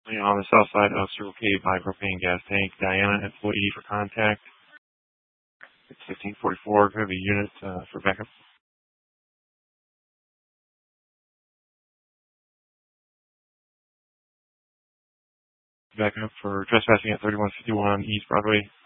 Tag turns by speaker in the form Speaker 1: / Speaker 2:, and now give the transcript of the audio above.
Speaker 1: on the south side of Circle K by propane gas tank. Diana at 480 for contact. It's 1544. Could have a unit for backup. Backup for trespassing at 3151 East Broadway.